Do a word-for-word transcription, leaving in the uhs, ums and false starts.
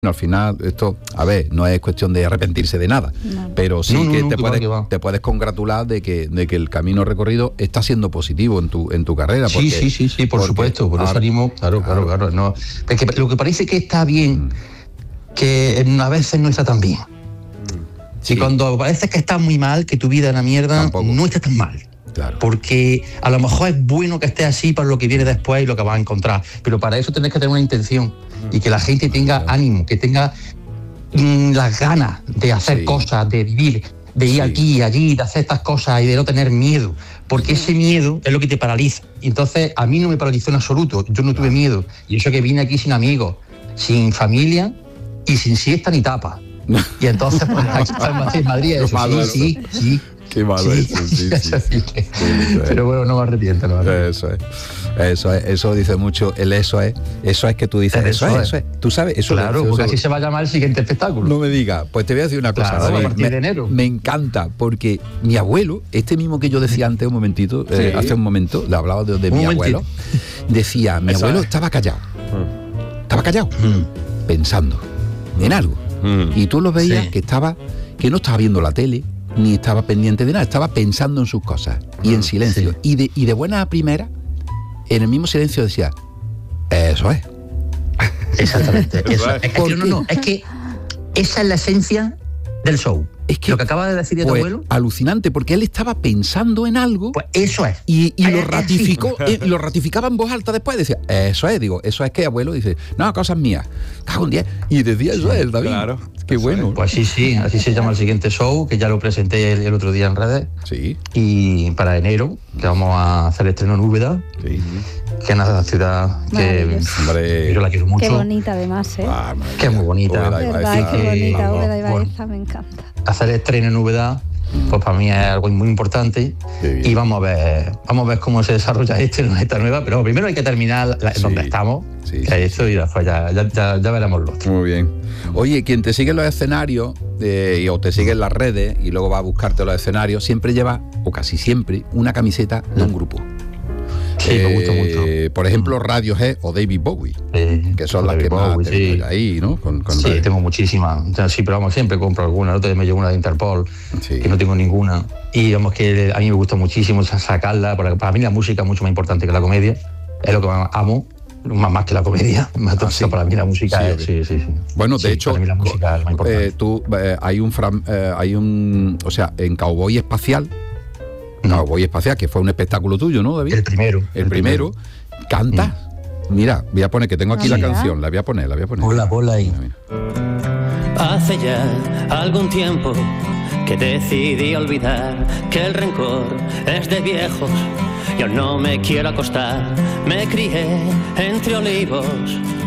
Al final, esto, a ver, no es cuestión de arrepentirse de nada, no. pero sí no, no, que, no, te, que puedes, va, va. te puedes congratular de que, de que el camino recorrido está siendo positivo en tu en tu carrera. Porque, sí, sí, sí, sí, por porque, supuesto, por eso salimos, claro, claro, claro. claro no, es que lo que parece que está bien, mm. que a veces no está tan bien. Sí. Y cuando parece que está muy mal, que tu vida es una mierda, Tampoco. no está tan mal. Claro. Porque a lo mejor es bueno que estés así para lo que viene después y lo que vas a encontrar, pero para eso tenés que tener una intención y que la gente tenga claro. ánimo, que tenga mmm, las ganas de hacer sí. cosas, de vivir, de ir sí. aquí y allí, de hacer estas cosas y de no tener miedo, porque ese miedo es lo que te paraliza. Y entonces a mí no me paralizó en absoluto, yo no tuve miedo, y eso que vine aquí sin amigos, sin familia y sin siesta ni tapa. Y entonces pues aquí en Madrid, eso, sí, sí, sí. Qué malo sí, eso, sí, sí. sí, sí. Pero bueno, no me arrepiento, no me arrepiento. Eso es, eso es, eso dice mucho, el eso es, eso es que tú dices, eso, eso es, eso es, tú sabes, eso Claro, es, porque eso, así se va a llamar el siguiente espectáculo. No me digas, pues te voy a decir una cosa, claro, David, a partir me, de enero. Me encanta, porque mi abuelo, este mismo que yo decía antes un momentito, sí. eh, hace un momento, le hablaba de, de mi momentito. abuelo, decía, mi eso abuelo es. estaba callado, mm. estaba callado, mm. pensando mm. en algo, mm. y tú lo veías sí. que estaba, que no estaba viendo la tele, ni estaba pendiente de nada, estaba pensando en sus cosas y en silencio. Sí. Y, de, y de buena a primera, en el mismo silencio decía, eso es. Exactamente. eso es. Es que, no, no, es que esa es la esencia del show. Es que lo que acaba de decir de tu pues, abuelo. Alucinante, porque él estaba pensando en algo. Pues eso es. Y, y lo ratificó, y lo ratificaba en voz alta después. Decía, eso es, digo, eso es que abuelo dice, no, cosas mías. Cago en diez. Y decía, eso es, David. Claro. Qué bueno. Es. Pues sí, sí, así se llama el siguiente show, que ya lo presenté el, el otro día en redes. Sí. Y para enero, que vamos a hacer el estreno en Úbeda. Sí. Que es una ciudad que hombre, yo la quiero mucho. Qué bonita además, ¿eh? Ah, que es muy bonita. Verdad, qué bonita, Úbeda y Baeza, me encanta. Hacer el estreno en Úbeda, pues para mí es algo muy importante. Y vamos a ver, vamos a ver cómo se desarrolla este en esta nueva, pero primero hay que terminar la, sí. donde estamos, sí, que sí, esto sí. y después ya, ya, ya, ya veremos lo otro. Muy bien. Oye, quien te sigue en los escenarios eh, o te sigue en las redes y luego va a buscarte los escenarios, siempre lleva, o casi siempre, una camiseta de un grupo. Sí, eh, me gusta mucho. Por ejemplo, Radiohead o David Bowie, sí, que son las David que Bowie, más sí. tengo ahí, ¿no? Con, con sí, Radio. tengo muchísimas. O sea, sí, pero vamos, siempre compro alguna. El otro día me llevo una de Interpol, sí. que no tengo ninguna. Y vamos, que a mí me gusta muchísimo sacarla. Para mí la música es mucho más importante que la comedia. Es lo que más amo, más, más que la comedia. Entonces, ah, sí. para mí la música sí, es... Sí, sí, sí. Bueno, de sí, hecho, para mí la música es más importante. Eh, tú, eh, hay, un fram, eh, hay un... O sea, en Cowboy Espacial... No, Cowboy Espacial, que fue un espectáculo tuyo, ¿no, David? El primero. El, el primero. primero. ¿Cantas? Mm. Mira, voy a poner, que tengo aquí ah, la mira. canción, la voy a poner, la voy a poner. Hola, hola ahí. Mira, mira. Hace ya algún tiempo que decidí olvidar que el rencor es de viejos. Yo no me quiero acostar, me crié entre olivos